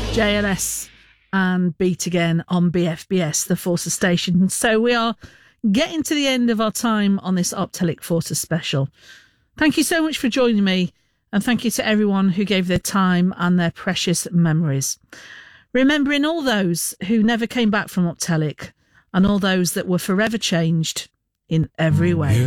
JLS and Beat Again on BFBS, the Forces station. So we are getting to the end of our time on this Optelic Forces special. Thank you so much for joining me, and thank you to everyone who gave their time and their precious memories. Remembering all those who never came back from Optelic, and all those that were forever changed in every way.